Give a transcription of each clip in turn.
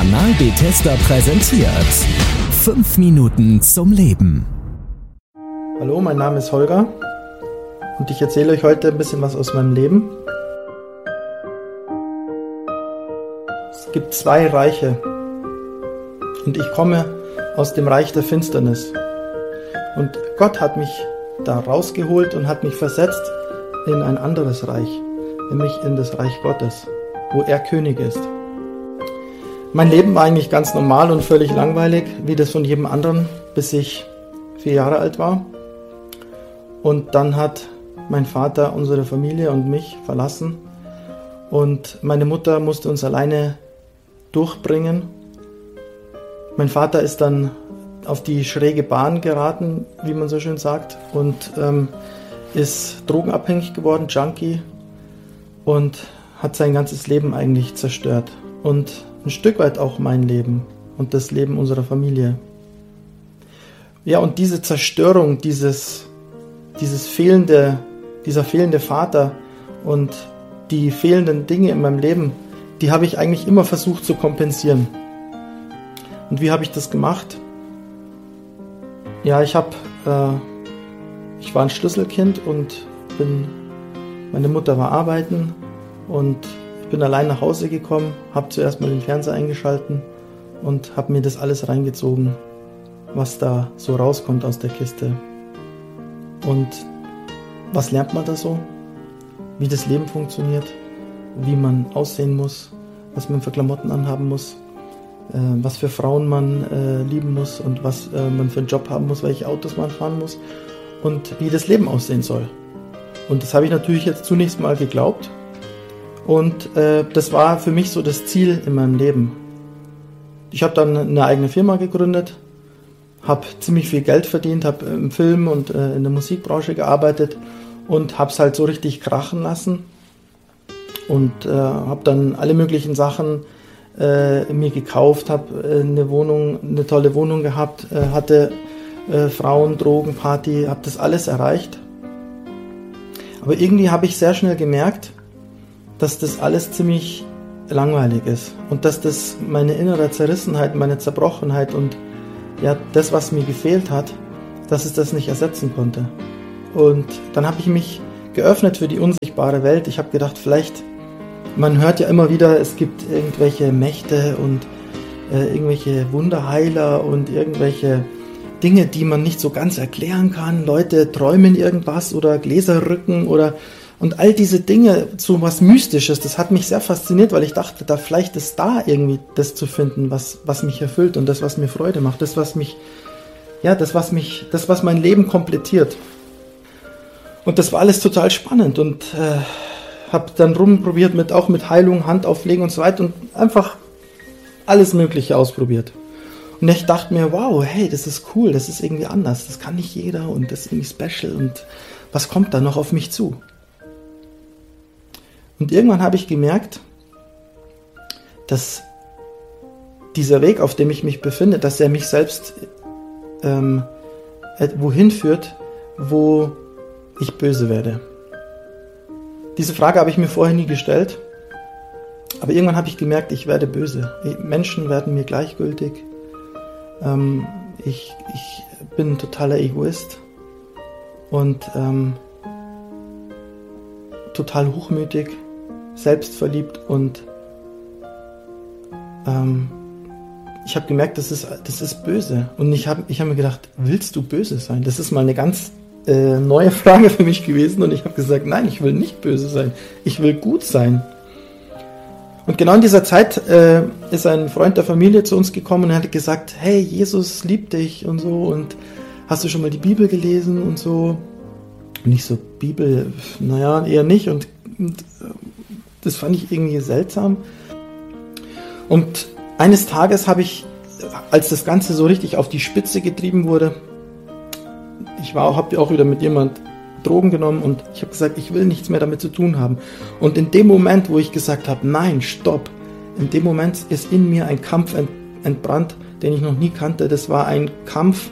Kanal Bethesda präsentiert 5 Minuten zum Leben. Hallo, mein Name ist Holger und ich erzähle euch heute ein bisschen was aus meinem Leben. Es gibt 2 Reiche und ich komme aus dem Reich der Finsternis. Und Gott hat mich da rausgeholt und hat mich versetzt in ein anderes Reich, nämlich in das Reich Gottes, wo er König ist. Mein Leben war eigentlich ganz normal und völlig langweilig, wie das von jedem anderen, bis ich 4 Jahre alt war. Und dann hat mein Vater unsere Familie und mich verlassen und meine Mutter musste uns alleine durchbringen. Mein Vater ist dann auf die schräge Bahn geraten, wie man so schön sagt, und ist drogenabhängig geworden, Junkie, und hat sein ganzes Leben eigentlich zerstört. Und ein Stück weit auch mein Leben und das Leben unserer Familie. Ja, und diese Zerstörung, dieser fehlende Vater und die fehlenden Dinge in meinem Leben, die habe ich eigentlich immer versucht zu kompensieren. Und wie habe ich das gemacht? Ja, ich war ein Schlüsselkind und meine Mutter war arbeiten und ich bin allein nach Hause gekommen, habe zuerst mal den Fernseher eingeschalten und habe mir das alles reingezogen, was da so rauskommt aus der Kiste. Und was lernt man da so? Wie das Leben funktioniert, wie man aussehen muss, was man für Klamotten anhaben muss, was für Frauen man lieben muss und was man für einen Job haben muss, welche Autos man fahren muss und wie das Leben aussehen soll. Und das habe ich natürlich jetzt zunächst mal geglaubt und das war für mich so das Ziel in meinem Leben. Ich habe dann eine eigene Firma gegründet, habe ziemlich viel Geld verdient, habe im Film und in der Musikbranche gearbeitet und habe es halt so richtig krachen lassen und habe dann alle möglichen Sachen mir gekauft, habe eine tolle Wohnung gehabt, hatte Frauen, Drogen, Party, habe das alles erreicht. Aber irgendwie habe ich sehr schnell gemerkt, dass das alles ziemlich langweilig ist und dass das meine innere Zerrissenheit, meine Zerbrochenheit und ja, das, was mir gefehlt hat, dass es das nicht ersetzen konnte. Und dann habe ich mich geöffnet für die unsichtbare Welt. Ich habe gedacht, man hört ja immer wieder, es gibt irgendwelche Mächte und irgendwelche Wunderheiler und irgendwelche Dinge, die man nicht so ganz erklären kann. Leute träumen irgendwas oder Gläser rücken und all diese Dinge, so was Mystisches, das hat mich sehr fasziniert, weil ich dachte, vielleicht ist da irgendwie das zu finden, was mich erfüllt und das, was mir Freude macht, das, was mein Leben komplettiert. Und das war alles total spannend und habe dann rumprobiert auch mit Heilung, Handauflegen und so weiter und einfach alles Mögliche ausprobiert. Und ich dachte mir, wow, hey, das ist cool, das ist irgendwie anders, das kann nicht jeder und das ist irgendwie special und was kommt da noch auf mich zu? Und irgendwann habe ich gemerkt, dass dieser Weg, auf dem ich mich befinde, dass er mich selbst wohin führt, wo ich böse werde. Diese Frage habe ich mir vorher nie gestellt, aber irgendwann habe ich gemerkt, ich werde böse. Menschen werden mir gleichgültig. Ich bin ein totaler Egoist und total hochmütig, selbstverliebt und ich habe gemerkt, das ist böse. Und ich hab mir gedacht, willst du böse sein? Das ist mal eine ganz neue Frage für mich gewesen und ich habe gesagt, nein, ich will nicht böse sein, ich will gut sein. Und genau in dieser Zeit ist ein Freund der Familie zu uns gekommen und er hat gesagt, hey, Jesus liebt dich und so und hast du schon mal die Bibel gelesen und so? Und ich so, Bibel, naja, eher nicht und das fand ich irgendwie seltsam. Und eines Tages habe ich, als das Ganze so richtig auf die Spitze getrieben wurde, habe auch wieder mit jemand Drogen genommen und ich habe gesagt, ich will nichts mehr damit zu tun haben. Und in dem Moment, wo ich gesagt habe, nein, stopp, in dem Moment ist in mir ein Kampf entbrannt, den ich noch nie kannte. Das war ein Kampf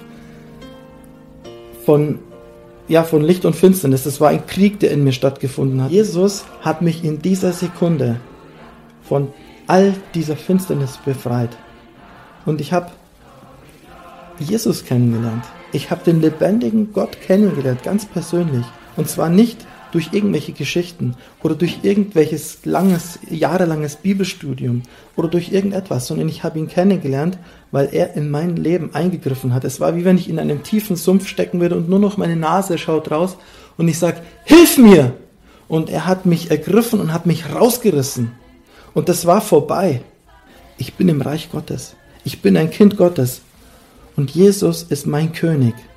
von Licht und Finsternis. Das war ein Krieg, der in mir stattgefunden hat. Jesus hat mich in dieser Sekunde von all dieser Finsternis befreit. Und ich habe Jesus kennengelernt. Ich habe den lebendigen Gott kennengelernt, ganz persönlich. Und zwar nicht durch irgendwelche Geschichten oder durch irgendwelches jahrelanges Bibelstudium oder durch irgendetwas, sondern ich habe ihn kennengelernt, weil er in mein Leben eingegriffen hat. Es war wie wenn ich in einem tiefen Sumpf stecken würde und nur noch meine Nase schaut raus und ich sage, hilf mir! Und er hat mich ergriffen und hat mich rausgerissen. Und das war vorbei. Ich bin im Reich Gottes. Ich bin ein Kind Gottes. Und Jesus ist mein König.